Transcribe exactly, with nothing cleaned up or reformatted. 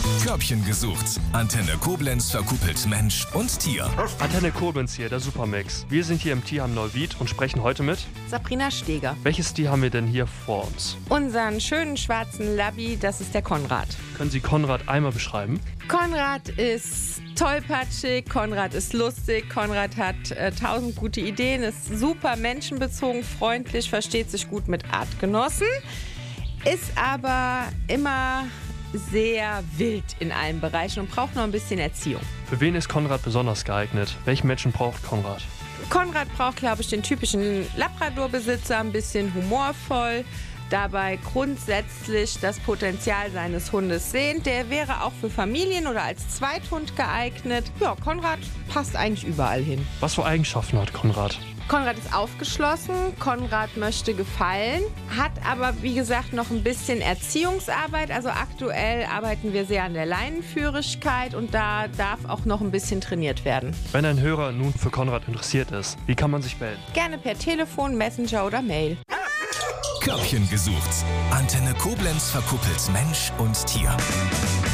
Körbchen gesucht. Antenne Koblenz verkuppelt Mensch und Tier. Antenne Koblenz hier, der Supermix. Wir sind hier im Tierheim Neuwied und sprechen heute mit Sabrina Steger. Welches Tier haben wir denn hier vor uns? Unseren schönen schwarzen Labby, das ist der Konrad. Können Sie Konrad einmal beschreiben? Konrad ist tollpatschig, Konrad ist lustig, Konrad hat äh, tausend gute Ideen, ist super menschenbezogen, freundlich, versteht sich gut mit Artgenossen, ist aber immer sehr wild in allen Bereichen und braucht noch ein bisschen Erziehung. Für wen ist Konrad besonders geeignet? Welchen Menschen braucht Konrad? Konrad braucht, glaube ich, den typischen Labrador-Besitzer, ein bisschen humorvoll, dabei grundsätzlich das Potenzial seines Hundes sehen. Der wäre auch für Familien oder als Zweithund geeignet. Ja, Konrad passt eigentlich überall hin. Was für Eigenschaften hat Konrad? Konrad ist aufgeschlossen, Konrad möchte gefallen, hat aber, wie gesagt, noch ein bisschen Erziehungsarbeit. Also aktuell arbeiten wir sehr an der Leinenführigkeit und da darf auch noch ein bisschen trainiert werden. Wenn ein Hörer nun für Konrad interessiert ist, wie kann man sich melden? Gerne per Telefon, Messenger oder Mail. Körbchen gesucht. Antenne Koblenz verkuppelt Mensch und Tier.